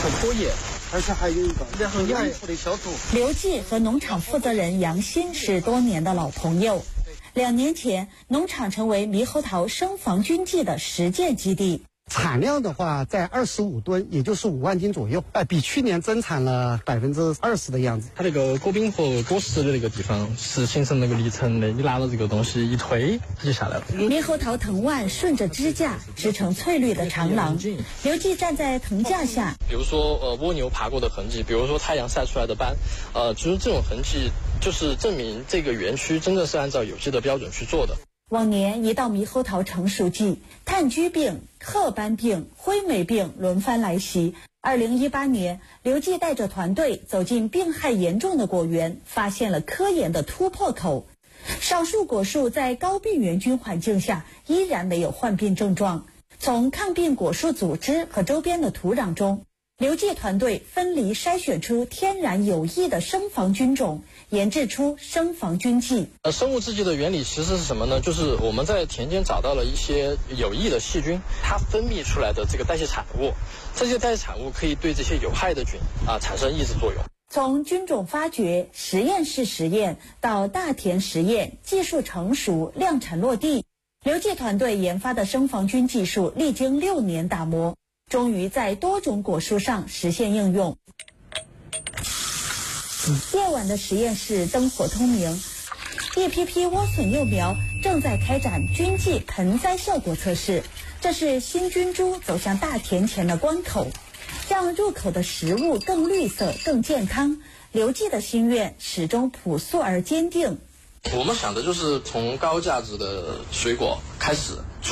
很拖野， 而且还有一个很压迫的小组。 刘记和农场负责人杨鑫是多年的老朋友。2年前，农场成为猕猴桃生防菌剂的实践基地。 产量的话，在25吨，也就是5万斤左右，比去年增产了20%的样子。 它这个果柄和果实的那个地方是形成那个离层的，你拿到这个东西一推，它就下来了。 猕猴桃藤蔓顺着支架织成翠绿的长廊。刘记站在藤架下， 比如说蜗牛爬过的痕迹，比如说太阳晒出来的斑，就是这种痕迹，就是证明这个园区真的是按照有机的标准去做的。 往年一到猕猴桃成熟季，炭疽病、褐斑病、灰霉病轮番来袭。2018年，刘记带着团队走进病害严重的果园，发现了科研的突破口。少数果树在高病原菌环境下依然没有患病症状。从抗病果树组织和周边的土壤中，刘记团队分离筛选出天然有益的生防菌种，研制出生防菌剂。 生物制剂的原理其实是什么呢？就是我们在田间找到了一些有益的细菌，它分泌出来的这个代谢产物，这些代谢产物可以对这些有害的菌产生抑制作用。 从菌种发掘、实验室实验到大田实验，技术成熟、量产落地，刘记团队研发的生防菌技术历经6年打磨，终于在多种果树上实现应用。夜晚的实验室灯火通明，一批批莴笋幼苗正在开展菌剂盆栽效果测试。这是新菌株走向大田前的关口，让入口的食物更绿色、更健康。刘记的心愿始终朴素而坚定。 我们想的就是从高价值的水果开始，